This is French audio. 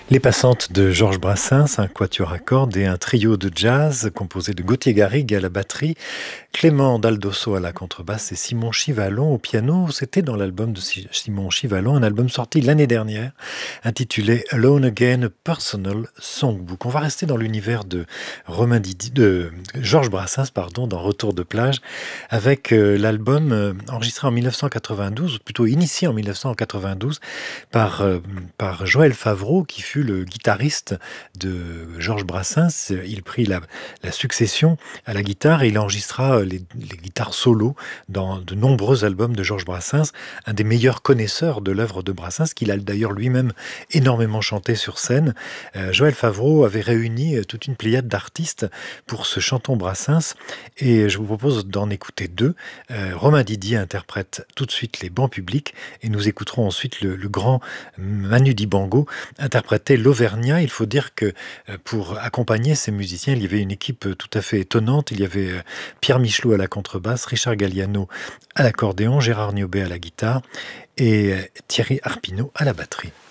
Les Passantes de Georges Brassens, un quatuor à cordes et un trio de jazz composé de Gauthier Garrigue à la batterie, Clément Daldosso à la contrebasse et Simon Chivalon au piano. C'était dans l'album de Simon Chivalon, un album sorti l'année dernière, intitulé Alone Again, a Personal Songbook. On va rester dans l'univers de de Georges Brassens, dans Retour de plage, avec l'album enregistré en 1992, ou plutôt initié en 1992 par Joël Favreau, qui fut le guitariste de Georges Brassens. Il prit la succession à la guitare et il enregistra les guitares solo dans de nombreux albums de Georges Brassens, un des meilleurs connaisseurs de l'œuvre de Brassens, qu'il a d'ailleurs lui-même énormément chanté sur scène. Joël Favreau avait réuni toute une pléiade d'artistes pour ce chanton Brassens, et je vous propose d'en écouter deux. Romain Didier interprète tout de suite les bancs publics, et nous écouterons ensuite le grand Manu Dibango interprétait l'Auvergnat. Il faut dire que pour accompagner ces musiciens, il y avait une équipe tout à fait étonnante. Il y avait Pierre Michelot à la contrebasse, Richard Galliano à l'accordéon, Gérard Niobé à la guitare et Thierry Arpineau à la batterie.